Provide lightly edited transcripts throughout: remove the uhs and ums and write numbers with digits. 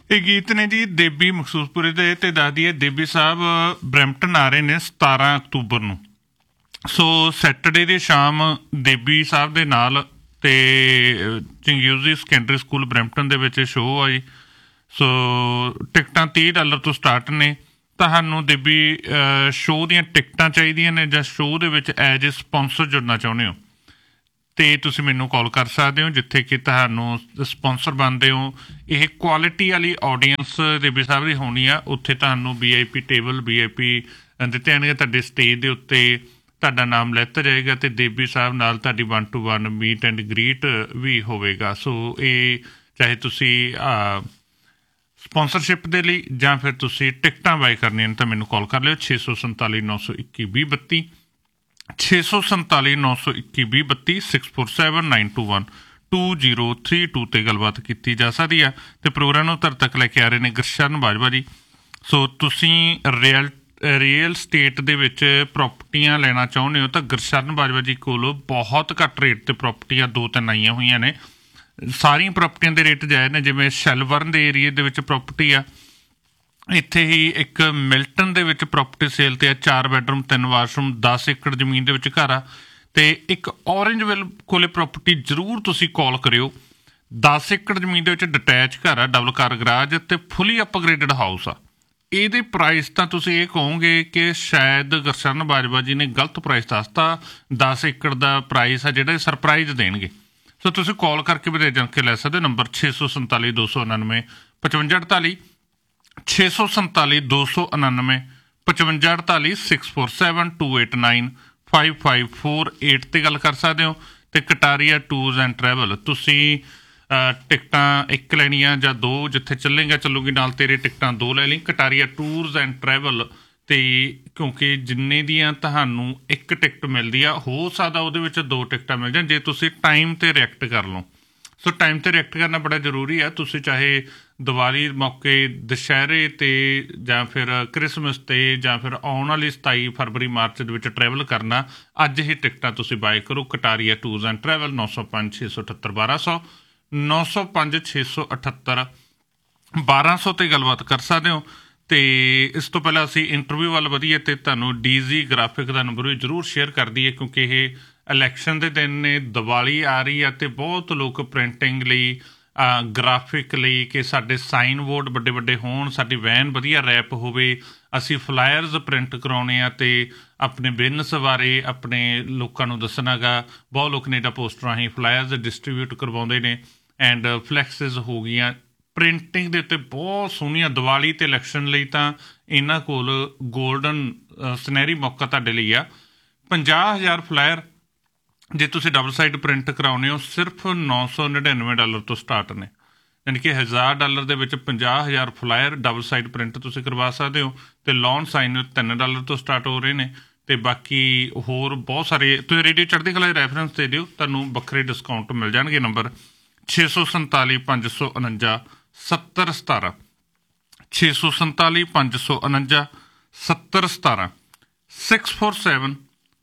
ਇਹ ਗੀਤ ਨੇ ਜੀ ਦੇਬੀ ਮਖਸੂਸਪੁਰੇ ਦੇ, ਤੇ ਦੱਸਦੀ ਹੈ ਦੇਬੀ ਸਾਹਿਬ ਬਰੈਂਪਟਨ ਆ ਰਹੇ ਨੇ 17 ਅਕਤੂਬਰ ਨੂੰ। ਸੋ ਸੈਟਰਡੇ ਦੀ ਸ਼ਾਮ ਦੇਬੀ ਸਾਹਿਬ ਦੇ ਨਾਲ ਤੇ ਚੰਗਿਊਜ਼ੀ ਸੈਕੰਡਰੀ ਸਕੂਲ ਬਰੈਂਪਟਨ ਦੇ ਵਿੱਚ ਸ਼ੋਅ ਆ ਜੀ। ਸੋ ਟਿਕਟਾਂ $30 ਤੋਂ ਸਟਾਰਟ ਨੇ। ਤੁਹਾਨੂੰ ਦੇਬੀ ਸ਼ੋਅ ਦੀਆਂ ਟਿਕਟਾਂ ਚਾਹੀਦੀਆਂ ਨੇ ਜਾਂ ਸ਼ੋਅ ਦੇ ਵਿੱਚ ਐਜ ਏ ਸਪੋਂਸਰ ਜੁੜਨਾ ਚਾਹੁੰਦੇ ਹੋ ਤੇ ਤੁਸੀਂ ਮੈਨੂੰ ਕਾਲ ਕਰ ਸਕਦੇ ਹੋ, ਜਿੱਥੇ ਕਿ ਤੁਹਾਨੂੰ ਸਪੋਂਸਰ ਬਣਦੇ ਹੋ। ਇਹ ਕੁਆਲਿਟੀ ਵਾਲੀ ਆਡੀਅੰਸ ਦੇਬੀ ਸਾਹਿਬ ਦੀ ਹੋਣੀ ਆ। ਉੱਥੇ ਤੁਹਾਨੂੰ VIP ਟੇਬਲ VIP ਦਿੱਤੇ ਜਾਣਗੇ। ਤੁਹਾਡੇ ਸਟੇਜ ਦੇ ਉੱਤੇ ਤੁਹਾਡਾ ਨਾਮ ਲਿੱਤਾ ਜਾਏਗਾ ਤੇ ਦੇਬੀ ਸਾਹਿਬ ਨਾਲ ਤੁਹਾਡੀ 1 to 1 ਮੀਟ ਐਂਡ ਗ੍ਰੀਟ ਵੀ ਹੋਵੇਗਾ। ਸੋ ਇਹ ਚਾਹੇ ਤੁਸੀਂ ਸਪੋਂਸਰਸ਼ਿਪ ਦੇ ਲਈ ਜਾਂ ਫਿਰ ਤੁਸੀਂ ਟਿਕਟਾਂ ਬਾਏ ਕਰਨੀਆਂ ਨੇ ਤਾਂ ਮੈਨੂੰ ਕਾਲ ਕਰ ਲਿਓ 647 921 2032 647 921 2032 647 921 2032 ਤੇ ਗੱਲਬਾਤ ਕੀਤੀ ਜਾ ਸਕਦੀ ਆ। ਤੇ ਪ੍ਰੋਗਰਾਮ ਨੂੰ ਧਰ ਤੱਕ ਲੈ ਕੇ ਆ ਰਹੇ ਨੇ ਗੁਰਸ਼ਰਨ ਬਾਜਵਾ ਜੀ। ਸੋ ਤੁਸੀਂ ਰੀਅਲ ਸਟੇਟ ਦੇ ਵਿੱਚ ਪ੍ਰੋਪਰਟੀਆਂ ਲੈਣਾ ਚਾਹੁੰਦੇ ਹੋ ਤਾਂ ਗੁਰਸ਼ਰਨ ਬਾਜਵਾ ਜੀ ਕੋਲ ਬਹੁਤ ਘੱਟ ਰੇਟ 'ਤੇ ਪ੍ਰੋਪਰਟੀਆਂ 2-3 ਆਈਆਂ ਹੋਈਆਂ ਨੇ। ਸਾਰੀਆਂ ਪ੍ਰੋਪਰਟੀਆਂ ਦੇ ਰੇਟ ਜਾਇਜ਼ ਨੇ। ਜਿਵੇਂ ਸ਼ੈਲਵਰਨ ਦੇ ਏਰੀਏ ਦੇ ਵਿੱਚ ਪ੍ਰੋਪਰਟੀ ਆ, ਇੱਥੇ ਹੀ ਇੱਕ ਮਿਲਟਨ ਦੇ ਵਿੱਚ ਪ੍ਰੋਪਰਟੀ ਸੇਲ 'ਤੇ ਆ, 4 ਬੈਡਰੂਮ 3 ਵਾਸ਼ਰੂਮ 10 ਏਕੜ ਜ਼ਮੀਨ ਦੇ ਵਿੱਚ ਘਰ ਆ। ਅਤੇ ਇੱਕ ਔਰੇਂਜਵਿਲ ਕੋਲੇ ਪ੍ਰੋਪਰਟੀ ਜ਼ਰੂਰ ਤੁਸੀਂ ਕਾਲ ਕਰਿਓ। 10 ਏਕੜ ਜ਼ਮੀਨ ਦੇ ਵਿੱਚ ਡਿਟੈਚ ਘਰ ਆ, ਡਬਲ ਕਾਰ ਗਰਾਜ ਅਤੇ ਫੁੱਲੀ ਅਪਗ੍ਰੇਡਡ ਹਾਊਸ ਆ। ਇਹਦੇ ਪ੍ਰਾਈਸ ਤਾਂ ਤੁਸੀਂ ਇਹ ਕਹੋਗੇ ਕਿ ਸ਼ਾਇਦ ਗੁਰਸ਼ਰਨ ਬਾਜਵਾ ਜੀ ਨੇ ਗਲਤ ਪ੍ਰਾਈਸ ਦੱਸਤਾ। 10 ਏਕੜ ਦਾ ਪ੍ਰਾਈਸ ਆ ਜਿਹੜਾ ਸਰਪ੍ਰਾਈਜ਼ ਦੇਣਗੇ। ਸੋ ਤੁਸੀਂ ਕਾਲ ਕਰਕੇ ਵਧੇਰੇ ਜਾਣਕਾਰੀ ਲੈ ਸਕਦੇ ਹੋ। ਨੰਬਰ 647 299 5548 647 299 5548 647 289 5548 'ਤੇ ਗੱਲ ਕਰ ਸਕਦੇ ਹੋ। ਅਤੇ ਕਟਾਰੀਆ ਟੂਰਸ ਐਂਡ ਟਰੈਵਲ, ਤੁਸੀਂ ਟਿਕਟਾਂ ਇੱਕ ਲੈਣੀਆਂ ਜਾਂ 2, ਜਿੱਥੇ ਚੱਲੇਗਾ ਚੱਲੂਗੀ ਨਾਲ ਤੇਰੇ ਟਿਕਟਾਂ 2 ਲੈ ਲਈ। ਕਟਾਰੀਆ ਟੂਰਸ ਐਂਡ ਟਰੈਵਲ 'ਤੇ ਕਿਉਂਕਿ ਜਿੰਨੇ ਦੀਆਂ ਤੁਹਾਨੂੰ ਇੱਕ ਟਿਕਟ ਮਿਲਦੀ ਆ, ਹੋ ਸਕਦਾ ਉਹਦੇ ਵਿੱਚ 2 ਟਿਕਟਾਂ ਮਿਲ ਜਾਣ ਜੇ ਤੁਸੀਂ ਟਾਈਮ 'ਤੇ ਰਿਐਕਟ ਕਰ ਲਓ। ਸੋ ਟਾਈਮ 'ਤੇ ਰਿਐਕਟ ਕਰਨਾ ਬੜਾ ਜ਼ਰੂਰੀ ਆ। ਤੁਸੀਂ ਚਾਹੇ ਦੀਵਾਲੀ ਮੌਕੇ, ਦੁਸ਼ਹਿਰੇ 'ਤੇ ਜਾਂ ਫਿਰ ਕ੍ਰਿਸਮਸ 'ਤੇ ਜਾਂ ਫਿਰ ਆਉਣ ਵਾਲੀ 27 ਫਰਵਰੀ ਮਾਰਚ ਦੇ ਵਿੱਚ ਟਰੈਵਲ ਕਰਨਾ, ਅੱਜ ਹੀ ਟਿਕਟਾਂ ਤੁਸੀਂ ਬਾਏ ਕਰੋ। ਕਟਾਰੀਆ ਟੂਰਸ ਐਂਡ ਟਰੈਵਲ 905 678 1200 905 678 1200 'ਤੇ ਗੱਲਬਾਤ ਕਰ ਸਕਦੇ ਹੋ। ਅਤੇ ਇਸ ਤੋਂ ਪਹਿਲਾਂ ਅਸੀਂ ਇੰਟਰਵਿਊ ਵੱਲ ਵਧੀਏ ਅਤੇ ਤੁਹਾਨੂੰ DZ ਗ੍ਰਾਫਿਕ ਦਾ ਨੰਬਰ ਵੀ ਜ਼ਰੂਰ ਸ਼ੇਅਰ ਕਰ ਦਈਏ, ਕਿਉਂਕਿ ਇਹ ਇਲੈਕਸ਼ਨ ਦੇ ਦਿਨ ਨੇ, ਦੀਵਾਲੀ ਆ ਰਹੀ ਆ ਅਤੇ ਬਹੁਤ ਲੋਕ ਪ੍ਰਿੰਟਿੰਗ ਲਈ, ਗ੍ਰਾਫਿਕ ਲਈ ਕਿ ਸਾਡੇ ਸਾਈਨ ਬੋਰਡ ਵੱਡੇ ਵੱਡੇ ਹੋਣ, ਸਾਡੀ ਵੈਨ ਵਧੀਆ ਰੈਪ ਹੋਵੇ, ਅਸੀਂ ਫਲਾਇਰਸ ਪ੍ਰਿੰਟ ਕਰਾਉਣੇ ਆ ਅਤੇ ਆਪਣੇ ਬਿਜ਼ਨਸ ਬਾਰੇ ਆਪਣੇ ਲੋਕਾਂ ਨੂੰ ਦੱਸਣਾ ਗਾ। ਬਹੁਤ ਲੋਕ ਨੇ ਜਿਹੜਾ ਪੋਸਟਰ ਰਾਹੀਂ ਫਲਾਇਰਸ ਡਿਸਟਰੀਬਿਊਟ ਕਰਵਾਉਂਦੇ ਨੇ ਐਂਡ ਫਲੈਕਸਿਸ ਹੋ ਗਈਆਂ। ਪ੍ਰਿੰਟਿੰਗ ਦੇ ਉੱਤੇ ਬਹੁਤ ਸੋਹਣੀਆਂ ਦੀਵਾਲੀ ਅਤੇ ਇਲੈਕਸ਼ਨ ਲਈ ਤਾਂ ਇਹਨਾਂ ਕੋਲ ਗੋਲਡਨ ਸੁਨਹਿਰੀ ਮੌਕਾ ਤੁਹਾਡੇ ਲਈ ਆ। 50,000 ਫਲਾਇਰ ਜੇ ਤੁਸੀਂ ਡਬਲ ਸਾਈਡ ਪ੍ਰਿੰਟ ਕਰਾਉਂਦੇ ਹੋ ਸਿਰਫ $999 ਤੋਂ ਸਟਾਰਟ ਨੇ। ਯਾਨੀ ਕਿ $1,000 ਦੇ ਵਿੱਚ 50,000 ਫਲਾਇਰ ਡਬਲ ਸਾਈਡ ਪ੍ਰਿੰਟ ਤੁਸੀਂ ਕਰਵਾ ਸਕਦੇ ਹੋ। ਅਤੇ ਲੋਨ ਸਾਈਨ $3 ਤੋਂ ਸਟਾਰਟ ਹੋ ਰਹੇ ਨੇ। ਅਤੇ ਬਾਕੀ ਹੋਰ ਬਹੁਤ ਸਾਰੇ ਤੁਸੀਂ ਰੇਡੀਓ ਚੜ੍ਹਦੀ ਕਲਾ ਦੇ ਰੈਫਰੈਂਸ ਦੇ ਦਿਓ, ਤੁਹਾਨੂੰ ਵੱਖਰੇ ਡਿਸਕਾਊਂਟ ਮਿਲ ਜਾਣਗੇ। ਨੰਬਰ 647 549 7017 647 549 7017 647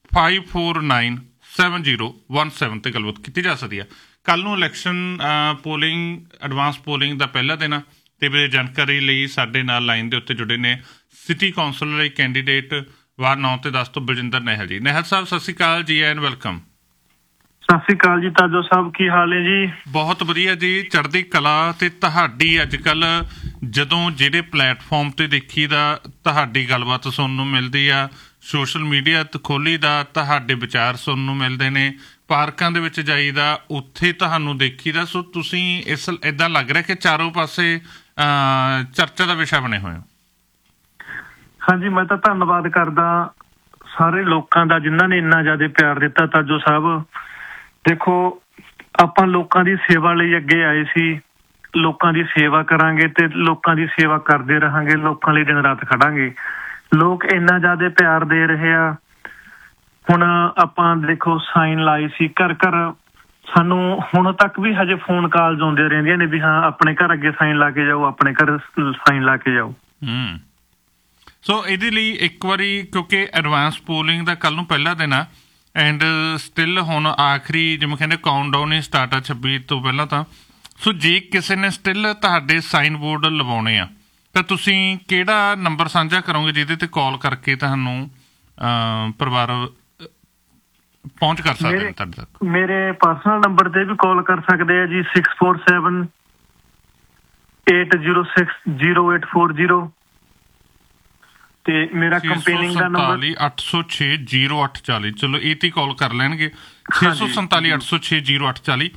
549 7017 'ਤੇ ਗੱਲਬਾਤ ਕੀਤੀ ਜਾ ਸਕਦੀ ਆ। ਕੱਲ੍ਹ ਨੂੰ ਇਲੈਕਸ਼ਨ ਪੋਲਿੰਗ, ਐਡਵਾਂਸ ਪੋਲਿੰਗ ਦਾ ਪਹਿਲਾ ਦਿਨ ਆ ਅਤੇ ਮੇਰੇ ਜਾਣਕਾਰੀ ਲਈ ਸਾਡੇ ਨਾਲ ਲਾਈਨ ਦੇ ਉੱਤੇ ਜੁੜੇ ਨੇ ਸਿਟੀ ਕੌਂਸਲ ਲਈ ਕੈਂਡੀਡੇਟ ਵਾਰਡ 9 ਅਤੇ 10 ਤੋਂ ਬਲਜਿੰਦਰ ਨਹਿਲ ਜੀ। ਨਹਿਲ ਸਾਹਿਬ ਸਤਿ ਸ਼੍ਰੀ ਅਕਾਲ ਜੀ ਐਂਡ ਵੈਲਕਮ। ਸਤਿ ਸ਼੍ਰੀ ਅਕਾਲ ਜੀ ਤਾਜੋ ਸਾਹਿਬ, ਕੀ ਹਾਲ ਹੈ ਜੀ? ਬਹੁਤ ਵਧੀਆ ਜੀ, ਚੜ੍ਹਦੀ ਕਲਾ। ਅਤੇ ਤੁਹਾਡੀ ਅੱਜ ਕੱਲ੍ਹ ਜਦੋਂ ਜਿਹੜੇ ਪਲੈਟਫਾਰਮ 'ਤੇ ਦੇਖੀਦਾ ਤੁਹਾਡੀ ਗੱਲਬਾਤ ਸੁਣਨ ਨੂੰ ਮਿਲਦੀ ਆ, ਸੋਸ਼ਲ ਮੀਡੀਆ ਖੋਲ੍ਹੀ ਦਾ ਤੁਹਾਡੇ ਵਿਚਾਰ ਸੁਣਨ ਨੂੰ ਮਿਲਦੇ ਨੇ, ਪਾਰਕਾਂ ਦੇ ਵਿੱਚ ਜਾਈਦਾ ਉੱਥੇ ਤੁਹਾਨੂੰ ਦੇਖੀਦਾ। ਸੋ ਤੁਸੀਂ ਇਸ ਇੱਦਾਂ ਲੱਗ ਰਿਹਾ ਕਿ ਚਾਰੋਂ ਪਾਸੇ ਚਰਚਾ ਦਾ ਵਿਸ਼ਾ ਬਣੇ ਹੋਏ ਹੋ। ਹਾਂਜੀ, ਮੈਂ ਤਾਂ ਧੰਨਵਾਦ ਕਰਦਾ ਸਾਰੇ ਲੋਕਾਂ ਦਾ ਜਿਨ੍ਹਾਂ ਨੇ ਇੰਨਾ ਜ਼ਿਆਦਾ ਪਿਆਰ ਦਿੱਤਾ। ਤਾਜੋ ਸਾਹਿਬ ਦੇਖੋ, ਆਪਾਂ ਲੋਕਾਂ ਦੀ ਸੇਵਾ ਲਈ ਅੱਗੇ ਆਏ ਸੀ, ਲੋਕਾਂ ਦੀ ਸੇਵਾ ਕਰਾਂਗੇ ਤੇ ਲੋਕਾਂ ਦੀ ਸੇਵਾ ਕਰਦੇ ਰਹਾਂਗੇ, ਲੋਕਾਂ ਲਈ ਦਿਨ ਰਾਤ ਖੜਾਂਗੇ। ਲੋਕ ਇੰਨਾ ਜ਼ਿਆਦਾ ਪਿਆਰ ਦੇ ਰਹੇ ਆ। ਹੁਣ ਆਪਾਂ ਦੇਖੋ ਸਾਈਨ ਲਾਈ ਸੀ ਘਰ ਘਰ, ਸਾਨੂੰ ਹੁਣ ਤੱਕ ਵੀ ਹਜੇ ਫੋਨ ਕਾਲਸ ਆਉਂਦੀਆਂ ਰਹਿੰਦੀਆਂ ਨੇ ਵੀ ਹਾਂ ਆਪਣੇ ਘਰ ਅੱਗੇ ਸਾਈਨ ਲਾ ਕੇ ਜਾਓ, ਆਪਣੇ ਘਰ ਸਾਈਨ ਲਾ ਕੇ ਜਾਓ। ਸੋ ਇਹਦੇ ਲਈ ਇੱਕ ਵਾਰੀ, ਕਿਉਂਕਿ ਐਡਵਾਂਸ ਪੋਲਿੰਗ ਦਾ ਕੱਲ੍ਹ ਨੂੰ ਪਹਿਲਾ ਦਿਨ ਆ ਐਂਡ ਸਟਿਲ ਹੁਣ ਆਖਰੀ ਜਿਵੇਂ ਕਹਿੰਦੇ ਕਾਊਂਟਡਾਊਨ ਹੀ ਸਟਾਰਟ ਆ 26 ਤੋਂ ਪਹਿਲਾਂ ਤਾਂ। ਸੋ ਜੇ ਕਿਸੇ ਨੇ ਸਟਿਲ ਤੁਹਾਡੇ ਸਾਈਨ ਬੋਰਡ ਲਵਾਉਣੇ ਆ ਤਾਂ ਤੁਸੀਂ ਕਿਹੜਾ ਨੰਬਰ ਸਾਂਝਾ ਕਰੋਗੇ ਜਿਹਦੇ ਤੇ ਕਾਲ ਕਰਕੇ ਤੁਹਾਨੂੰ ਪਰਿਵਾਰ ਪਹੁੰਚ ਕਰ ਸਕਦੇ ਨੇ ਤੁਹਾਡੇ ਤੱਕ? ਮੇਰੇ ਪਰਸਨਲ ਨੰਬਰ ਤੇ ਵੀ ਕਾਲ ਕਰ ਸਕਦੇ ਆ ਜੀ 647 8060840 ਤੇ ਮੇਰਾ ਕੰਪੇਨਿੰਗ ਦਾ ਨੰਬਰ 647-806-0840। ਚਲੋ ਇਹ ਤੇ ਕਾਲ ਕਰ ਲੈਣਗੇ 647-806-0840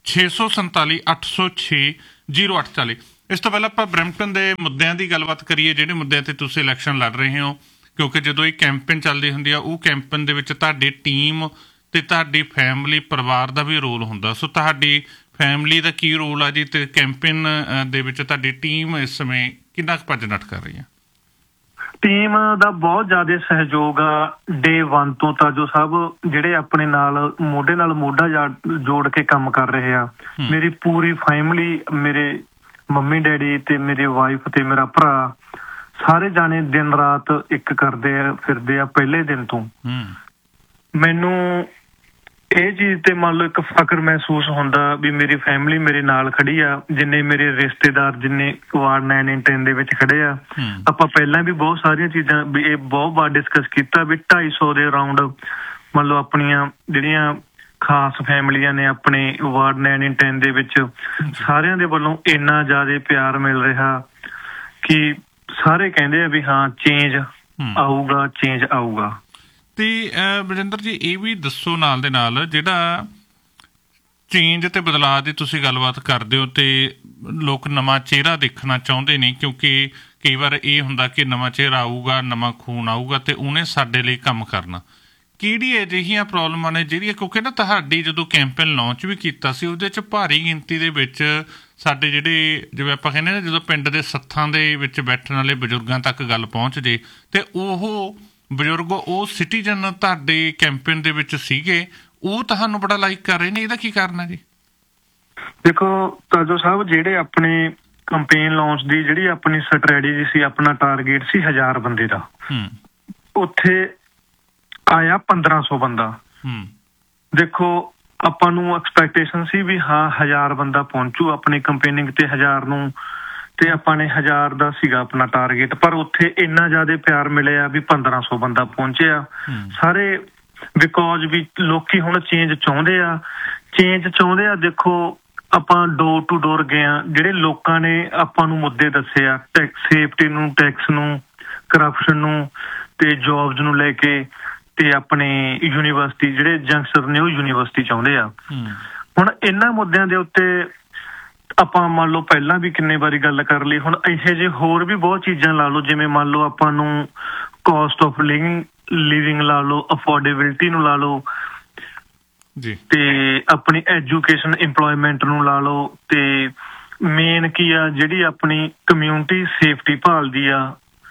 647-806-0840। ਇਸ ਤੋਂ ਪਹਿਲਾਂ ਆਪਾਂ ਬਰੈਂਪਟਨ ਦੇ ਮੁੱਦਿਆਂ ਦੀ ਗੱਲਬਾਤ ਕਰੀਏ, ਜਿਹੜੇ ਮੁੱਦਿਆਂ ਤੇ ਤੁਸੀਂ ਇਲੈਕਸ਼ਨ ਲੜ ਰਹੇ ਹੋ, ਕਿਉਂਕਿ ਜਦੋਂ ਇਹ ਕੈਂਪੇਨ ਚੱਲਦੀ ਹੁੰਦੀ ਆ ਉਹ ਕੈਂਪੇਨ ਦੇ ਵਿੱਚ ਤੁਹਾਡੀ ਟੀਮ ਤੇ ਤੁਹਾਡੀ ਫੈਮਿਲੀ ਪਰਿਵਾਰ ਦਾ ਵੀ ਰੋਲ ਹੁੰਦਾ। ਸੋ ਤੁਹਾਡੀ ਫੈਮਿਲੀ ਦਾ ਕੀ ਰੋਲ ਆ ਜੀ, ਤੇ ਕੈਂਪੇਨ ਦੇ ਵਿੱਚ ਤੁਹਾਡੀ ਟੀਮ ਇਸ ਸਮੇਂ ਕਿੰਨਾ ਕੁ ਭੱਜ ਨੱਠ ਕਰ ਰਹੀ ਹੈ? ਟੀਮ ਦਾ ਬਹੁਤ ਜ਼ਿਆਦਾ ਸਹਿਯੋਗ ਆ ਡੇ 1 ਤੋਂ। ਤਾਜੋ ਸਾਹਿਬ ਜਿਹੜੇ ਆਪਣੇ ਨਾਲ ਮੋਢਾ ਜੋੜ ਕੇ ਕੰਮ ਕਰ ਰਹੇ ਆ, ਮੇਰੀ ਪੂਰੀ ਫੈਮਿਲੀ, ਮੇਰੇ ਮੰਮੀ ਡੈਡੀ ਤੇ ਮੇਰੇ ਵਾਈਫ ਤੇ ਮੇਰਾ ਭਰਾ, ਸਾਰੇ ਜਾਣੇ ਦਿਨ ਰਾਤ ਇੱਕ ਕਰਦੇ ਆ ਫਿਰਦੇ ਆ ਪਹਿਲੇ ਦਿਨ ਤੋਂ। ਮੈਨੂੰ ਇਹ ਚੀਜ਼ ਤੇ ਮੰਨ ਲਓ ਇੱਕ ਫਖਰ ਮਹਿਸੂਸ ਹੁੰਦਾ ਵੀ ਮੇਰੀ ਫੈਮਿਲੀ ਮੇਰੇ ਨਾਲ ਖੜੀ ਆ। ਜਿੰਨੇ ਮੇਰੇ ਰਿਸ਼ਤੇਦਾਰ, ਜਿੰਨੇ ਵਾਰਡ 9 and 10 ਦੇ ਵਿੱਚ ਖੜੇ ਆ, ਆਪਾਂ ਪਹਿਲਾਂ ਵੀ ਬਹੁਤ ਸਾਰੀਆਂ ਚੀਜ਼ਾਂ ਵੀ ਇਹ ਬਹੁਤ ਵਾਰ ਡਿਸਕਸ ਕੀਤਾ ਵੀ 250 ਦੇ ਅਰਾਊਂਡ ਮੰਨ ਲਓ ਆਪਣੀਆਂ ਜਿਹੜੀਆਂ ਖਾਸ ਫੈਮਲੀਆਂ ਨੇ ਆਪਣੇ ਵਾਰਡ 9 and 10 ਦੇ ਵਿੱਚ, ਸਾਰਿਆਂ ਦੇ ਵੱਲੋਂ ਇੰਨਾ ਜ਼ਿਆਦਾ ਪਿਆਰ ਮਿਲ ਰਿਹਾ ਕਿ ਸਾਰੇ ਕਹਿੰਦੇ ਆ ਵੀ ਹਾਂ ਚੇਂਜ ਆਊਗਾ, ਚੇਂਜ ਆਊਗਾ। ਤੇ ਬਲਜਿੰਦਰ ਜੀ ਇਹ ਵੀ ਦੱਸੋ ਨਾਲ ਦੇ ਨਾਲ, ਜਿਹੜਾ ਚੇਂਜ ਤੇ ਬਦਲਾਅ ਦੀ ਤੁਸੀਂ ਗੱਲਬਾਤ ਕਰਦੇ ਹੋ ਤੇ ਲੋਕ ਨਵਾਂ ਚਿਹਰਾ ਦੇਖਣਾ ਚਾਹੁੰਦੇ ਨੇ, ਕਿਉਂਕਿ ਕਈ ਵਾਰ ਇਹ ਹੁੰਦਾ ਕਿ ਨਵਾਂ ਚਿਹਰਾ ਆਊਗਾ, ਨਵਾਂ ਖੂਨ ਆਊਗਾ ਤੇ ਉਹਨੇ ਸਾਡੇ ਲਈ ਕੰਮ ਕਰਨਾ। ਕਿਹੜੀ ਅਜਿਹੀਆਂ ਪ੍ਰੋਬਲਮਾਂ ਨੇ ਜਿਹੜੀਆਂ, ਕਿਉਂਕਿ ਨਾ ਤੁਹਾਡੀ ਜਦੋਂ ਕੈਂਪੇਨ ਲਾਂਚ ਵੀ ਕੀਤਾ ਸੀ ਉਹਦੇ 'ਚ ਭਾਰੀ ਗਿਣਤੀ ਦੇ ਵਿੱਚ ਸਾਡੇ ਜਿਹੜੇ, ਜਿਵੇਂ ਆਪਾਂ ਕਹਿੰਦੇ ਨਾ, ਜਦੋਂ ਪਿੰਡ ਦੇ ਸੱਥਾਂ ਦੇ ਵਿੱਚ ਬੈਠਣ ਵਾਲੇ ਬਜ਼ੁਰਗਾਂ ਤੱਕ ਗੱਲ ਪਹੁੰਚ ਜੇ ਤੇ ਉਹ ਬਜ਼ੁਰਗ, ਉਹ ਸਿਟੀਜ਼ਨ ਤੁਹਾਡੇ ਕੈਂਪੇਨ ਦੇ ਵਿੱਚ ਸੀਗੇ, ਉਹ ਤੁਹਾਨੂੰ ਬੜਾ ਲਾਈਕ ਕਰ ਰਹੇ ਨੇ। ਇਹਦਾ ਕੀ ਕਾਰਨ ਹੈ ਜੀ? ਦੇਖੋ ਤਾਜੋ ਸਾਹਿਬ, ਜਿਹੜੇ ਆਪਣੇ ਕੰਪੇਨ ਲਾਂਚ ਦੀ ਜਿਹੜੀ ਆਪਣੀ ਸਟ੍ਰੈਟਜੀ ਸੀ, ਆਪਣਾ ਟਾਰਗੇਟ ਸੀ 1000 ਬੰਦੇ ਦਾ, ਉੱਥੇ ਆਇਆ 1500 ਬੰਦਾ। ਦੇਖੋ ਆਪਾਂ ਨੂੰ ਐਕਸਪੈਕਟੇਸ਼ਨ ਸੀ ਵੀ ਹਾਂ 1000 ਬੰਦਾ ਪਹੁੰਚੂ ਆਪਣੀ ਕੰਪੇਨਿੰਗ ਤੇ 1000 ਨੂੰ, ਤੇ ਆਪਾਂ ਨੇ 1000 ਦਾ ਸੀਗਾ ਆਪਣਾ ਟਾਰਗੇਟ, ਪਰ ਉੱਥੇ ਇੰਨਾ ਜ਼ਿਆਦਾ ਪਿਆਰ ਮਿਲਿਆ ਵੀ 1500 ਬੰਦਾ ਪਹੁੰਚਿਆ। ਸਾਰੇ ਬਿਕੋਜ਼ ਵੀ ਲੋਕੀ ਹੁਣ ਚੇਂਜ ਚਾਹੁੰਦੇ ਆ। ਦੇਖੋ ਆਪਾਂ ਡੋਰ ਟੂ ਡੋਰ ਗਏ ਆ, ਜਿਹੜੇ ਲੋਕਾਂ ਨੇ ਆਪਾਂ ਨੂੰ ਮੁੱਦੇ ਦੱਸੇ ਆ, ਟੈਕਸ ਸੇਫਟੀ ਨੂੰ, ਟੈਕਸ ਨੂੰ, ਕਰਪਸ਼ਨ ਨੂੰ ਤੇ ਜੌਬਸ ਨੂੰ ਲੈ ਕੇ, ਤੇ ਆਪਣੇ ਯੂਨੀਵਰਸਿਟੀ, ਜਿਹੜੇ ਯੰਗਸਟਰ ਨੇ ਉਹ ਯੂਨੀਵਰਸਿਟੀ ਚਾਹੁੰਦੇ ਆ। ਹੁਣ ਇਹਨਾਂ ਮੁੱਦਿਆਂ ਦੇ ਉੱਤੇ ਆਪਾਂ ਮੰਨ ਲਓ ਪਹਿਲਾਂ ਵੀ ਕਿੰਨੇ ਵਾਰੀ ਗੱਲ ਕਰ ਲਈ, ਹੁਣ ਇਹੋ ਜਿਹੇ ਹੋਰ ਵੀ ਬਹੁਤ ਚੀਜ਼ਾਂ ਲਾ ਲਓ, ਜਿਵੇਂ ਮੰਨ ਲਓ ਆਪਾਂ ਨੂੰ ਕਾਸਟ ਆਫ ਲਿਵਿੰਗ ਲਾ ਲਓ, ਅਫੋਰਡੇਬਿਲਿਟੀ ਨੂੰ ਲਾ ਲਓ ਜੀ, ਤੇ ਆਪਣੀ ਐਜੂਕੇਸ਼ਨ, ਇੰਪਲੋਇਮੈਂਟ ਨੂੰ ਲਾ ਲਓ, ਤੇ ਮੇਨ ਕੀ ਆ ਜਿਹੜੀ ਆਪਣੀ ਕਮਿਊਨਿਟੀ ਸੇਫਟੀ ਭਾਲਦੀ ਆ।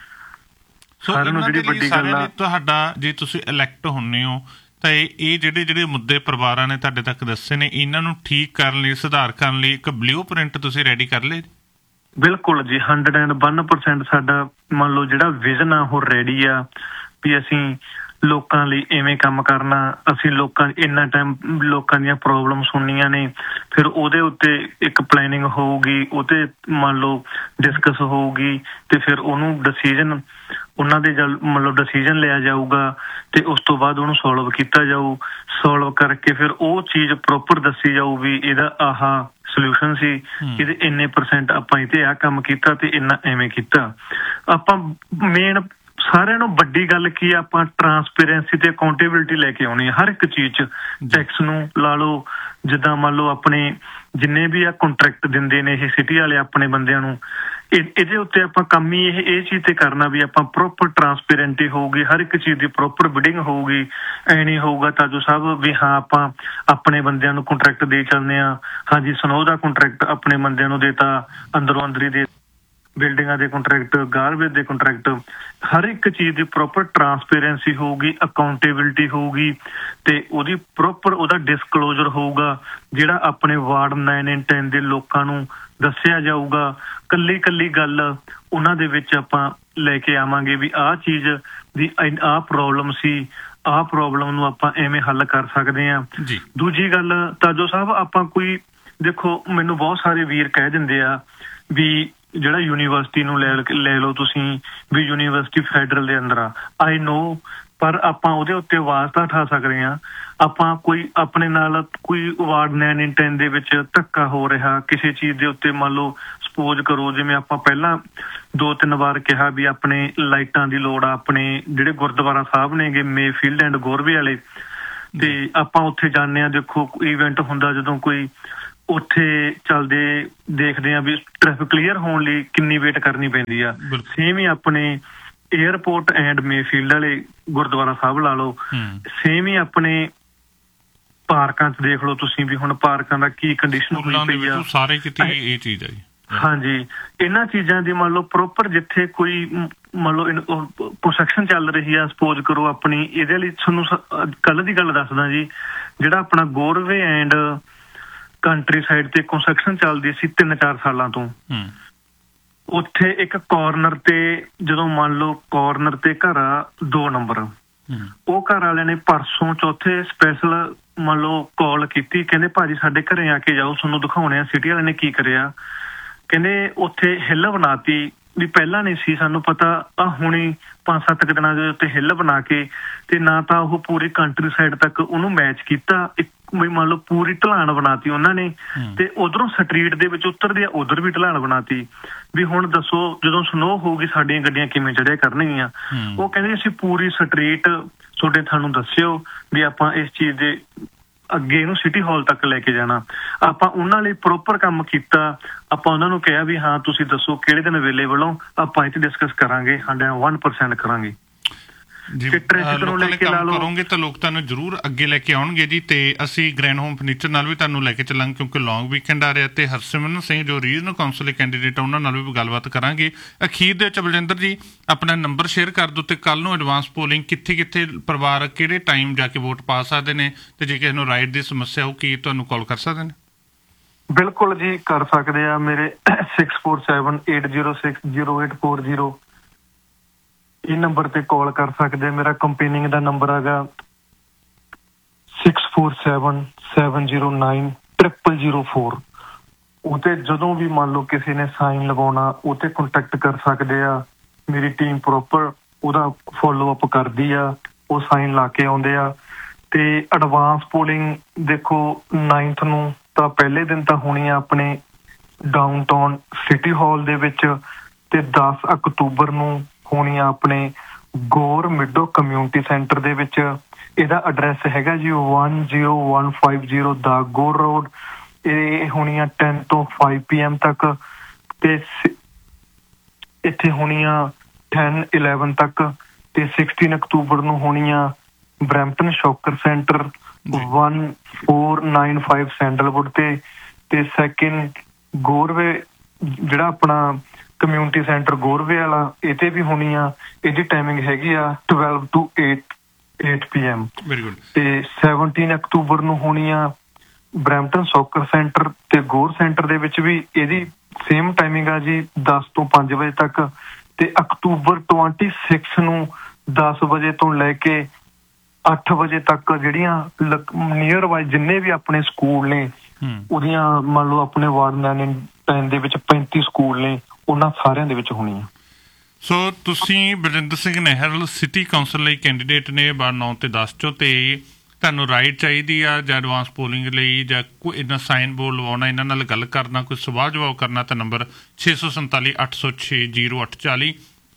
ਸਾਰਿਆਂ ਨੂੰ ਜਿਹੜੀ ਵੱਡੀ ਗੱਲ ਆ, ਤੁਹਾਡਾ ਜੇ ਤੁਸੀਂ ਇਲੈਕਟ ਹੁੰਦੇ ਹੋ ਤਾਂ ਇਹ ਜਿਹੜੇ ਮੁੱਦੇ ਪਰਿਵਾਰਾਂ ਨੇ ਤੁਹਾਡੇ ਤੱਕ ਦੱਸੇ ਨੇ, ਇਹਨਾਂ ਨੂੰ ਠੀਕ ਕਰਨ ਲਈ, ਸੁਧਾਰ ਕਰਨ ਲਈ ਇੱਕ ਬਲੂ ਪ੍ਰਿੰਟ ਤੁਸੀਂ ਰੈਡੀ ਕਰ ਲਏ? ਬਿਲਕੁਲ ਜੀ, 101% ਸਾਡਾ ਮੰਨ ਲਓ ਜਿਹੜਾ ਵਿਜ਼ਨ ਆ ਉਹ ਰੈਡੀ ਆ ਵੀ ਅਸੀਂ ਲੋਕਾਂ ਲਈ ਇਵੇਂ ਕੰਮ ਕਰਨਾ। ਅਸੀਂ ਇੰਨਾ ਟਾਈਮ ਲੋਕਾਂ ਦੀਆਂ ਪ੍ਰੋਬਲਮ ਸੁਣਨੀਆਂ ਨੇ, ਫਿਰ ਉਹਦੇ ਉੱਤੇ ਇੱਕ ਪਲੈਨਿੰਗ ਹੋਊਗੀ, ਉਹਤੇ ਮੰਨ ਲਓ ਡਿਸਕਸ ਹੋਊਗੀ, ਤੇ ਫਿਰ ਉਹਨੂੰ ਡਿਸੀਜ਼ਨ ਉਹਨਾਂ ਦੇ ਮਤਲਬ ਡਿਸੀਜ਼ਨ ਲਿਆ ਜਾਊਗਾ, ਤੇ ਉਸ ਤੋਂ ਬਾਅਦ ਉਹਨੂੰ ਸੋਲਵ ਕੀਤਾ ਜਾਊ। ਸੋਲਵ ਕਰਕੇ ਫਿਰ ਉਹ ਚੀਜ਼ ਪ੍ਰੋਪਰ ਦੱਸੀ ਜਾਊ ਵੀ ਇਹਦਾ ਆਹ ਸੋਲਿਊਸ਼ਨ ਸੀ, ਇਹਦੇ ਇੰਨੇ % ਆਪਾਂ ਇਹਤੇ ਆਹ ਕੰਮ ਕੀਤਾ ਤੇ ਇੰਨਾ ਐਵੇਂ ਕੀਤਾ। ਆਪਾਂ ਮੇਨ ਸਾਰਿਆਂ ਨੂੰ ਵੱਡੀ ਗੱਲ ਕੀ ਆ, ਆਪਾਂ ਟਰਾਂਸਪੇਰੈਂਸੀ ਤੇ ਅਕਾਊਂਟੇਬਿਲਿਟੀ ਲੈ ਕੇ ਆਉਣੀ ਹੈ ਹਰ ਇੱਕ ਚੀਜ਼ 'ਚ। ਟੈਕਸ ਨੂੰ ਲਾ ਲਓ, ਜਿੱਦਾਂ ਮੰਨ ਲਓ ਆਪਣੇ ਜਿੰਨੇ ਵੀ ਆ ਕੰਟਰੈਕਟ ਦਿੰਦੇ ਨੇ ਇਹ ਸਿਟੀ ਵਾਲੇ ਆਪਣੇ ਬੰਦਿਆਂ ਨੂੰ, ਇਹਦੇ ਉੱਤੇ ਆਪਾਂ ਕੰਮ ਹੀ ਇਹ ਚੀਜ਼ ਤੇ ਕਰਨਾ ਵੀ ਆਪਾਂ ਪ੍ਰੋਪਰ ਟਰਾਂਸਪੇਰੈਂਟੀ ਹੋਊਗੀ, ਹਰ ਇੱਕ ਚੀਜ਼ ਦੀ ਪ੍ਰੋਪਰ ਬਿਡਿੰਗ ਹੋਊਗੀ। ਐ ਨਹੀਂ ਹੋਊਗਾ ਤਾਜੂ ਸਾਹਿਬ ਵੀ ਹਾਂ ਆਪਾਂ ਆਪਣੇ ਬੰਦਿਆਂ ਨੂੰ ਕੰਟਰੈਕਟ ਦੇ ਚੱਲਦੇ ਹਾਂ, ਹਾਂਜੀ ਸਨੋ ਦਾ ਕੰਟਰੈਕਟ ਆਪਣੇ ਬੰਦਿਆਂ ਨੂੰ ਦੇਤਾ, ਅੰਦਰੋਂ ਅੰਦਰੀ ਦੇ ਬਿਲਡਿੰਗਾਂ ਦੇ ਕੰਟਰੈਕਟ, ਗਾਰਬੇਜ ਦੇ ਕੰਟਰੈਕਟ, ਹਰ ਇੱਕ ਚੀਜ਼ ਦੀ ਪ੍ਰੋਪਰ ਟਰਾਂਸਪੇਰੈਂਸੀ ਹੋਊਗੀ, ਅਕਾਊਂਟੇਬਿਲਿਟੀ ਹੋਊਗੀ, ਤੇ ਉਹਦੀ ਪ੍ਰੋਪਰ ਉਹਦਾ ਡਿਸਕਲੋਜ਼ਰ ਹੋਊਗਾ, ਜਿਹੜਾ ਆਪਣੇ ਵਾਰਡ 9 and 10 ਦੇ ਲੋਕਾਂ ਨੂੰ ਦੱਸਿਆ ਜਾਊਗਾ। ਕੱਲੀ ਗੱਲ ਉਹਨਾਂ ਦੇ ਵਿੱਚ ਆਪਾਂ ਲੈ ਕੇ ਆਵਾਂਗੇ ਵੀ ਆਹ ਚੀਜ਼ ਦੀ ਆਹ ਪ੍ਰੋਬਲਮ ਸੀ, ਆਹ ਪ੍ਰੋਬਲਮ ਨੂੰ ਆਪਾਂ ਐਵੇਂ ਹੱਲ ਕਰ ਸਕਦੇ ਹਾਂ। ਦੂਜੀ ਗੱਲ ਤਾਜੋ ਸਾਹਿਬ, ਆਪਾਂ ਕੋਈ ਦੇਖੋ ਮੈਨੂੰ ਬਹੁਤ ਸਾਰੇ ਵੀਰ ਕਹਿ ਦਿੰਦੇ ਆ ਵੀ ਜਿਹੜਾ ਯੂਨੀਵਰਸਿਟੀ ਨੂੰ ਲੈ ਲਓ ਤੁਸੀਂ ਵੀ ਯੂਨੀਵਰਸਿਟੀ ਫੈਡਰਲ ਦੇ ਅੰਦਰ ਆ। ਆਈ ਨੋ, ਪਰ ਆਪਾਂ ਉਹਦੇ ਉੱਤੇ ਆਵਾਜ਼ ਤਾਂ ਉਠਾ ਸਕਦੇ ਹਾਂ। ਆਪਾਂ ਕੋਈ ਆਪਣੇ ਨਾਲ ਕੋਈ ਵਾਰਡ 9/10 ਦੇ ਵਿੱਚ ਧੱਕਾ ਹੋ ਰਿਹਾ ਕਿਸੇ ਚੀਜ਼ ਦੇ ਉੱਤੇ, ਮੰਨ ਲਓ ਸਪੋਜ਼ ਕਰੋ ਜਿਵੇਂ ਆਪਾਂ ਪਹਿਲਾਂ 2-3 ਵਾਰ ਕਿਹਾ ਵੀ ਆਪਣੇ ਲਾਈਟਾਂ ਦੀ ਲੋੜ ਆ, ਆਪਣੇ ਜਿਹੜੇ ਗੁਰਦੁਆਰਾ ਸਾਹਿਬ ਨੇਗੇ ਮੇਫੀਲਡ ਐਂਡ ਗੋਰਵੇ ਵਾਲੇ, ਤੇ ਆਪਾਂ ਉੱਥੇ ਜਾਂਦੇ ਹਾਂ। ਦੇਖੋ ਇਵੈਂਟ ਹੁੰਦਾ ਜਦੋਂ ਕੋਈ, ਉੱਥੇ ਚੱਲਦੇ ਦੇਖਦੇ ਆ ਵੀ ਟ੍ਰੈਫਿਕ ਕਲੀਅਰ ਹੋਣ ਲਈ ਕਿੰਨੀ ਵੇਟ ਕਰਨੀ ਪੈਂਦੀ ਆ। ਸੇਮ ਹੀ ਆਪਣੇ ਏਅਰਪੋਰਟ ਐਂਡ ਮੇਫੀਲਡ ਵਾਲੇ ਗੁਰਦੁਆਰਾ ਸਾਹਿਬ ਲਾ ਲਓ, ਸੇਮ ਹੀ ਆਪਣੇ ਪਾਰਕਾਂ 'ਚ ਦੇਖ ਲਓ ਤੁਸੀਂ ਵੀ ਹੁਣ ਪਾਰਕਾਂ ਦਾ ਕੀ ਕੰਡੀਸ਼ਨ ਹੋਈ ਪਈ ਆ। ਸਾਰੇ ਕਿਤੇ ਇਹ ਚੀਜ਼ ਆ ਜੀ। ਹਾਂਜੀ, ਇਹਨਾਂ ਚੀਜ਼ਾਂ ਦੀ ਮੰਨ ਲਓ ਪ੍ਰੋਪਰ ਜਿੱਥੇ ਕੋਈ ਮੰਨ ਲਓ ਕੰਸਟਰਕਸ਼ਨ ਚੱਲ ਰਹੀ ਆ, ਸਪੋਜ਼ ਕਰੋ ਆਪਣੀ, ਇਹਦੇ ਲਈ ਤੁਹਾਨੂੰ ਕੱਲ ਦੀ ਗੱਲ ਦੱਸਦਾ ਜੀ, ਜਿਹੜਾ ਆਪਣਾ ਗੋਰਵੇ ਐਂਡ ਕੰਟਰੀ ਸਾਈਡ ਤੇ ਕੰਸਟਰਕਸ਼ਨ ਚੱਲਦੀ ਸੀ 3-4 ਸਾਲਾਂ ਤੋਂ, ਉੱਥੇ ਇੱਕ ਕਾਰਨਰ ਤੇ ਜਦੋਂ ਮੰਨ ਲਓ ਕਾਰਨਰ ਤੇ ਘਰ ਆ 2 ਨੰਬਰ, ਉਹ ਘਰ ਵਾਲਿਆਂ ਨੇ ਪਰਸੋਂ ਚੌਥੇ ਸਪੈਸ਼ਲ ਮੰਨ ਲਓ ਕਾਲ ਕੀਤੀ, ਕਹਿੰਦੇ ਭਾਜੀ ਸਾਡੇ ਘਰੇ ਆ ਕੇ ਜਾਓ, ਤੁਹਾਨੂੰ ਦਿਖਾਉਣੇ ਆ ਸਿਟੀ ਵਾਲਿਆਂ ਨੇ ਕੀ ਕਰਿਆ। ਕਹਿੰਦੇ ਉੱਥੇ ਹਿੱਲ ਬਣਾਤੀ ਵੀ ਪਹਿਲਾਂ ਨਹੀਂ ਸੀ ਸਾਨੂੰ ਪਤਾ, ਆ ਹੁਣੀ 5-7 ਦਿਨਾਂ ਦੇ ਉੱਤੇ ਹਿੱਲ ਬਣਾ ਕੇ, ਤੇ ਨਾ ਤਾਂ ਉਹ ਪੂਰੀ ਕੰਟਰੀ ਸਾਈਡ ਤੱਕ ਉਹਨੂੰ ਮੈਚ ਕੀਤਾ, ਮੰਨ ਲਓ ਪੂਰੀ ਢਲਾਣ ਬਣਾਤੀ ਉਹਨਾਂ ਨੇ, ਤੇ ਉਧਰੋਂ ਸਟਰੀਟ ਦੇ ਵਿੱਚ ਉਤਰਦੇ ਆ ਉਧਰ ਵੀ ਢਲਾਣ ਬਣਾਤੀ। ਵੀ ਹੁਣ ਦੱਸੋ ਜਦੋਂ ਸਨੋ ਹੋਊਗੀ ਸਾਡੀਆਂ ਗੱਡੀਆਂ ਕਿਵੇਂ ਚੜਿਆ ਕਰਨਗੀਆਂ। ਉਹ ਕਹਿੰਦੇ ਅਸੀਂ ਪੂਰੀ ਸਟਰੀਟ ਤੁਹਾਡੇ ਤੁਹਾਨੂੰ ਦੱਸਿਓ ਵੀ ਆਪਾਂ ਇਸ ਚੀਜ਼ ਦੇ ਅੱਗੇ ਇਹਨੂੰ ਸਿਟੀ ਹਾਲ ਤੱਕ ਲੈ ਕੇ ਜਾਣਾ। ਆਪਾਂ ਉਹਨਾਂ ਲਈ ਪ੍ਰੋਪਰ ਕੰਮ ਕੀਤਾ। ਆਪਾਂ ਉਹਨਾਂ ਨੂੰ ਕਿਹਾ ਵੀ ਹਾਂ ਤੁਸੀਂ ਦੱਸੋ ਕਿਹੜੇ ਦਿਨ ਅਵੇਲੇਬਲ ਹੋ, ਆਪਾਂ ਇਹ 'ਚ ਡਿਸਕਸ ਕਰਾਂਗੇ, 100% ਕਰਾਂਗੇ। ਕਰੋਗੇ ਤਾਂ ਲੋਕ ਤੁਹਾਨੂੰ ਜ਼ਰੂਰ ਅੱਗੇ ਲੈ ਕੇ ਆਉਣਗੇ ਜੀ। ਤੇ ਅਸੀਂ ਗ੍ਰੈਂਡ ਹੋਮ ਫਰਨੀਚਰ ਨਾਲ ਵੀ ਤੁਹਾਨੂੰ ਲੈ ਕੇ ਚੱਲਾਂਗੇ ਕਿਉਂਕਿ ਲੌਂਗ ਵੀਕਐਂਡ ਆ ਰਿਹਾ, ਤੇ ਹਰਸਿਮਰਨ ਸਿੰਘ ਜੋ ਰੀਜਨਲ ਕਾਉਂਸਲ ਕੈਂਡੀਡੇਟ ਆ ਉਹਨਾਂ ਨਾਲ ਵੀ ਗੱਲਬਾਤ ਕਰਾਂਗੇ। ਅਖੀਰ ਦੇ ਵਿੱਚ ਬਲਜਿੰਦਰ ਜੀ ਆਪਣਾ ਨੰਬਰ ਸ਼ੇਅਰ ਕਰ ਦਿਓ, ਤੇ ਕੱਲ ਨੂੰ ਐਡਵਾਂਸ ਪੋਲਿੰਗ ਕਿੱਥੇ ਪਰਿਵਾਰ ਕਿਹੜੇ ਟਾਈਮ ਜਾ ਕੇ ਵੋਟ ਪਾ ਸਕਦੇ ਨੇ, ਤੇ ਜੇ ਕਿਸੇ ਨੂੰ ਰਾਈਟ ਦੀ ਸਮੱਸਿਆ ਹੋ ਕੀ ਤੁਹਾਨੂੰ ਕਾਲ ਕਰ ਸਕਦੇ ਨੇ? ਬਿਲਕੁਲ ਜੀ ਕਰ ਸਕਦੇ ਆ। ਮੇਰੇ 6478060840 ਇਹ ਨੰਬਰ ਤੇ ਕਾਲ ਕਰ ਸਕਦੇ। ਮੇਰਾ ਕੰਪੇਨਿੰਗ ਦਾ ਨੰਬਰ ਹੈਗਾ 6477090004। ਉਹ ਤੇ ਜਦੋਂ ਵੀ ਮੰਨ ਲਓ ਕਿਸੇ ਨੇ ਸਾਈਨ ਲਗਾਉਣਾ ਉਹ ਤੇ ਕੰਟੈਕਟ ਕਰ ਸਕਦੇ ਆ। ਮੇਰੀ ਟੀਮ ਪ੍ਰੋਪਰ ਉਹਦਾ ਫੋਲੋ ਅਪ ਕਰਦੀ ਆ, ਉਹ ਸਾਈਨ ਲਾ ਕੇ ਆਉਂਦੇ ਆ। ਤੇ ਐਡਵਾਂਸ ਪੋਲਿੰਗ ਦੇਖੋ 9th ਨੂੰ ਤਾਂ ਪਹਿਲੇ ਦਿਨ ਤਾਂ ਹੋਣੀ ਆ ਆਪਣੇ ਡਾਊਨਟਾਊਨ ਸਿਟੀ ਹਾਲ ਦੇ ਵਿੱਚ, ਤੇ 10 ਅਕਤੂਬਰ ਨੂੰ ਹੋਣੀ ਆ ਆਪਣੇ ਗੌਰ ਮਿੱਡੋ ਕਮਿਊਨਿਟੀ ਸੈਂਟਰ ਦੇ ਵਿੱਚ। ਇਹਦਾ ਐਡਰੈਸ ਹੈਗਾ ਜੀ 10150 ਦਾ ਗੌਰ ਰੋਡ। ਇਹ ਹੋਣੀ ਆ 10 ਤੋਂ 5 PM ਤੱਕ, ਤੇ ਇੱਥੇ ਹੋਣੀ ਆ 10-11 ਤੱਕ। ਤੇ 16 ਅਕਤੂਬਰ ਨੂੰ ਹੋਣੀ ਆ ਬਰੈਂਪਟਨ ਸ਼ੌਕਰ ਸੈਂਟਰ 1495 ਸੈਂਡਲਵੁੱਡ ਤੇ ਸੈਕਿੰਡ ਗੋਰਵੇ ਜਿਹੜਾ ਆਪਣਾ ਕਮਿਊਨਿਟੀ ਸੈਂਟਰ ਗੋਰਵੇ ਵਾਲਾ, ਇਹ ਤੇ ਵੀ ਹੋਣੀ ਆ। ਇਹਦੀ ਟਾਈਮਿੰਗ ਹੈਗੀ ਆ 12 to 8 PM। ਤੇ 17 ਅਕਤੂਬਰ ਨੂੰ ਹੋਣੀ ਆ ਬਰੈਂਪਟਨ ਸ਼ੌਕਰ ਸੈਂਟਰ ਤੇ ਗੋਰ ਸੈਂਟਰ ਦੇ ਵਿੱਚ ਵੀ ਇਹਦੀ ਸੇਮ ਟਾਈਮਿੰਗ ਆ ਜੀ 10 ਤੋਂ 5 ਵਜੇ ਤੱਕ। ਤੇ ਅਕਤੂਬਰ 26 ਨੂੰ 10 ਵਜੇ ਤੋਂ ਲੈ ਕੇ 8 ਵਜੇ ਤੱਕ ਜਿਹੜੀਆਂ ਨੀਅਰ ਬਾਈ ਜਿੰਨੇ ਵੀ ਆਪਣੇ ਸਕੂਲ ਨੇ ਉਹਦੀਆਂ ਮੰਨ ਲਓ ਆਪਣੇ ਵਾਰਡ 9 ਦੇ ਵਿੱਚ 35 ਸਕੂਲ ਨੇ, ਉਹਨਾਂ ਸਾਰਿਆਂ ਦੇ ਵਿੱਚ ਹੋਣੀ ਆ। ਸੋ ਤੁਸੀਂ ਬਲਜਿੰਦਰ ਸਿੰਘ ਨਹਿਰ ਸਿਟੀ ਕਾਉਂਸਲ ਲਈ ਕੈਂਡੀਡੇਟ ਨੇ ਵਾਰਡ 9 ਤੇ 10 ਚੋਂ, ਤੇ ਤੁਹਾਨੂੰ ਰਾਈਟ ਚਾਹੀਦੀ ਆ ਜਾਂ ਐਡਵਾਂਸ ਪੋਲਿੰਗ ਲਈ ਜਾਂ ਕੋਈ ਇਹਨਾਂ ਸਾਈਨ ਬੋਰਡ ਲਵਾਉਣਾ, ਇਹਨਾਂ ਨਾਲ ਗੱਲ ਕਰਨਾ, ਕੋਈ ਸਵਾਲ ਜਵਾਬ ਕਰਨਾ, ਤਾਂ ਨੰਬਰ 647-806-0840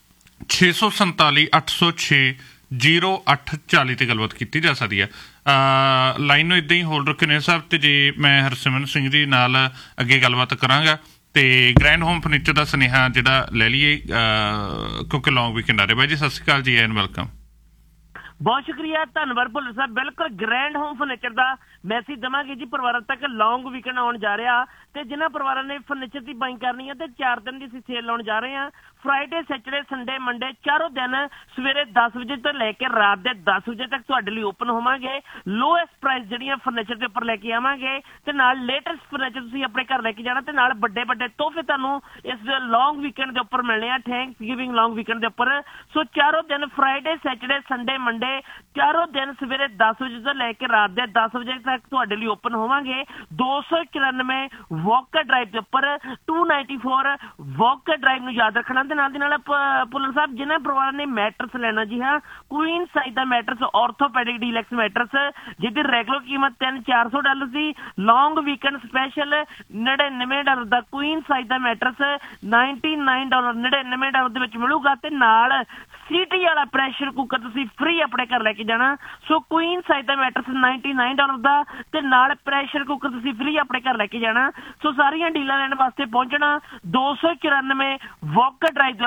647-806-0840 ਤੇ ਗੱਲਬਾਤ ਕੀਤੀ ਜਾ ਸਕਦੀ ਹੈ। ਲਾਈਨ ਨੂੰ ਇੱਦਾਂ ਹੀ ਹੋਲਡ ਰੱਖਿਓ ਨੇ ਸਾਹਿਬ, ਤੇ ਜੇ ਮੈਂ ਹਰਸਿਮਰਨ ਸਿੰਘ ਜੀ ਨਾਲ ਅੱਗੇ ਗੱਲਬਾਤ ਕਰਾਂਗਾ ਤੇ ਗ੍ਰੈਂਡ ਹੋਮ ਫਰਨੀਚਰ ਦਾ ਸੁਨੇਹਾ ਜਿਹੜਾ ਲੈ ਲਈਏ ਕਿਉਂਕਿ ਲੌਂਗ ਵੀਕਐਂਡ ਆ ਰਿਹਾ। ਬਾਈ ਜੀ ਸਤਿ ਸ਼੍ਰੀ ਅਕਾਲ ਜੀ ਐਂਡ ਵੈਲਕਮ। ਬਹੁਤ ਸ਼ੁਕਰੀਆ, ਧੰਨਵਾਦ ਭੁੱਲਰ ਸਾਹਿਬ। ਬਿਲਕੁਲ ਗ੍ਰੈਂਡ ਹੋਮ ਫਰਨੀਚਰ ਦਾ ਮੈਸੇਜ ਦੇਵਾਂਗੇ ਜੀ ਪਰਿਵਾਰਾਂ ਤੱਕ। ਲੌਂਗ ਵੀਕਐਂਡ ਆਉਣ ਜਾ ਰਿਹਾ, ਤੇ ਜਿਨ੍ਹਾਂ ਪਰਿਵਾਰਾਂ ਨੇ ਫਰਨੀਚਰ ਦੀ ਬਾਈਂਗ ਕਰਨੀ ਹੈ ਤੇ 4 ਦਿਨ ਦੀ ਅਸੀਂ ਸੇਲ ਲਾਉਣ ਜਾ ਰਹੇ ਹਾਂ। ਫਰਾਈਡੇ, ਸੈਟਰਡੇ, ਸੰਡੇ, ਮੰਡੇ ਚਾਰੋਂ ਦਿਨ ਸਵੇਰੇ 10 ਵਜੇ ਤੋਂ ਲੈ ਕੇ ਰਾਤ ਦੇ 10 ਵਜੇ ਤੱਕ ਤੁਹਾਡੇ ਲਈ ਓਪਨ ਹੋਵਾਂਗੇ। ਲੋਐਸਟ ਪ੍ਰਾਈਸ ਜਿਹੜੀਆਂ ਫਰਨੀਚਰ ਦੇ ਉੱਪਰ ਲੈ ਕੇ ਆਵਾਂਗੇ, ਤੇ ਨਾਲ ਲੇਟੈਸਟ ਫਰਨੀਚਰ ਤੁਸੀਂ ਆਪਣੇ ਘਰ ਲੈ ਕੇ ਜਾਣਾ, ਤੇ ਨਾਲ ਵੱਡੇ ਵੱਡੇ ਤੋਹਫੇ ਤੁਹਾਨੂੰ ਇਸ ਲੌਂਗ ਵੀਕਐਂਡ ਦੇ ਉੱਪਰ ਮਿਲਣੇ ਆ, ਥੈਂਕਸ ਗਿਵਿੰਗ ਲੌਂਗ ਵੀਕਐਂਡ ਦੇ ਉੱਪਰ। ਸੋ ਚਾਰੋਂ ਦਿਨ ਫਰਾਈਡੇ, ਸੈਟਰਡੇ, ਸੰਡੇ, ਮੰਡੇ ਚਾਰੋਂ ਦਿਨ ਸਵੇਰੇ 10 ਵਜੇ ਤੋਂ ਲੈ ਕੇ ਰਾਤ ਦੇ 10 ਵਜੇ ਤੱਕ ਤੁਹਾਡੇ ਲਈ ਓਪਨ ਹੋਵਾਂਗੇ। 294 ਵਾਕਰ ਡਰਾਈਵ ਦੇ ਉੱਪਰ 294 ਵਾਕਰ ਡਰਾਈਵ ਨੂੰ ਯਾਦ ਰੱਖਣਾ। ਤੇ ਨਾਲ ਦੀ ਨਾਲ ਭੁੱਲਰ ਸਾਹਿਬ ਜਿਨ੍ਹਾਂ ਪਰਿਵਾਰਾਂ ਨੇ ਮੈਟਰਸ ਲੈਣਾ, ਜੀ ਹਾਂ, ਕੁਈਨ ਸਾਈਜ਼ ਦਾ ਮੈਟਰਸ ਆਰਥੋਪੈਡਿਕ ਡੀਲੈਕਸ ਮੈਟਰਸ ਜਿਹਦੀ ਰੈਗੂਲਰ ਕੀਮਤ $3,400 ਸੀ, ਲੌਂਗ ਵੀਕਐਂਡ ਸਪੈਸ਼ਲ $99 ਦਾ ਕੁਈਨ ਸਾਈਜ਼ ਦਾ ਮੈਟਰਸ $99 ਦੇ ਵਿੱਚ ਮਿਲੂਗਾ। ਤੇ ਨਾਲ ਸੀਟੀ ਵਾਲਾ ਪ੍ਰੈਸ਼ਰ ਕੁੱਕਰ ਤੁਸੀਂ ਫ੍ਰੀ ਆਪਣੇ ਘਰ ਲੈ ਕੇ ਜਾਣਾ। ਸੋ ਕੁਈਨ ਸਾਈਜ਼ ਦਾ ਮੈਟਰਸ $99 ਦਾ ਤੇ ਨਾਲ ਪ੍ਰੈਸ਼ਰ ਕੁੱਕਰ ਤੁਸੀਂ ਫ੍ਰੀ ਆਪਣੇ ਘਰ ਲੈ ਕੇ ਜਾਣਾ। ਸੋ ਸਾਰੀਆਂ ਡੀਲਾਂ ਲੈਣ ਵਾਸਤੇ ਪਹੁੰਚਣਾ 294 ਵਾਕਰ ਡਰਾਈਵ